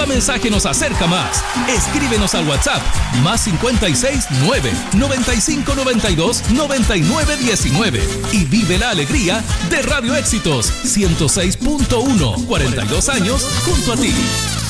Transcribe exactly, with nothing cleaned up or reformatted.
Cada mensaje nos acerca más. Escríbenos al WhatsApp más cincuenta y seis nueve, noventa y cinco noventa y dos, noventa y nueve diecinueve y vive la alegría de Radio Éxitos ciento seis punto uno. cuarenta y dos años junto a ti.